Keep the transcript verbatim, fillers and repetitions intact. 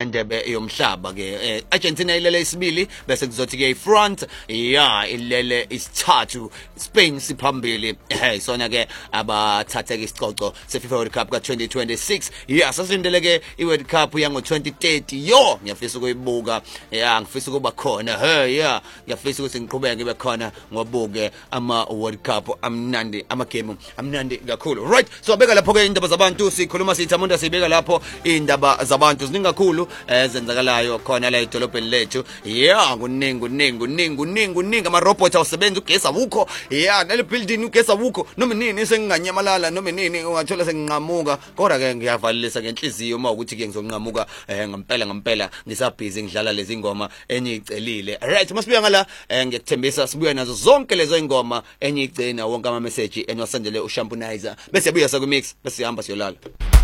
indebe yomhlaba ke Argentina ilele isibili bese kuzothi ke France yeah ilele isithathu Spain siphambili hey sona ke abathathe ke isicoco se FIFA World Cup ka twenty twenty-six yeah sasindele ke i World Cup yango twenty thirty yo ngiyafisa ukuyibuka yeah ngifisa ukuba khona hey yeah ngiyafisa ukuthi ngiqhubeke ngibe khona ngobuke ama World Cup amnandi ama game amnandi kakhulu right so abeka lapho ke indaba zabantu sikhuluma sithi amuntu sibeka lapho indaba zabantu ziningi kakhulu ezenzakalayo khona la edolobheni lethu yeah kuningi kuningi kuningi kuningi kuningi ama robot awusebenza ugesi awukho yeah nale building ugesi awukho noma nini senginganyamalala noma nini ungathola senginqamuka kodwa ke ngiyavalisa ngenhliziyo uma ukuthi ke ngizonqamuka ngempela ngempela ngisabhizi ngidlala lezi ngoma enyicelile right masibuya ngala ngikuthembisa sibuya nazo zonke lezo ingoma enyigcina wonke ama message enwasendele ushampunizer bese buya saku mix bese sihamba siyolala.